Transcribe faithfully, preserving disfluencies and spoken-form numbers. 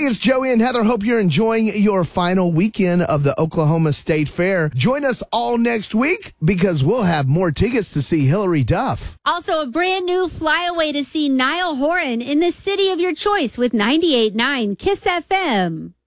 Hey, it's Joey and Heather. Hope you're enjoying your final weekend of the Oklahoma State Fair. Join us all next week because we'll have more tickets to see Hillary Duff. Also, a brand new flyaway to see Niall Horan in the city of your choice with ninety-eight point nine Kiss F M.